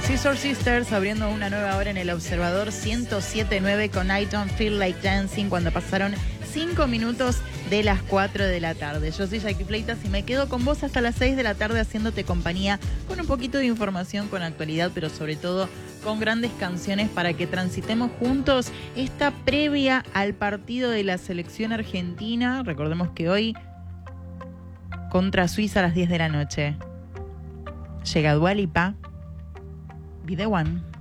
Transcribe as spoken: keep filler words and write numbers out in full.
Scissor Sisters abriendo una nueva hora en el Observador ciento siete punto nueve con I Don't Feel Like Dancing cuando pasaron cinco minutos de las cuatro de la tarde. Yo soy Jackie Fleitas y me quedo con vos hasta las seis de la tarde haciéndote compañía con un poquito de información, con actualidad, pero sobre todo con grandes canciones para que transitemos juntos esta previa al partido de la selección argentina. Recordemos que hoy contra Suiza a las diez de la noche. Llega Dua Lipa, Be The One.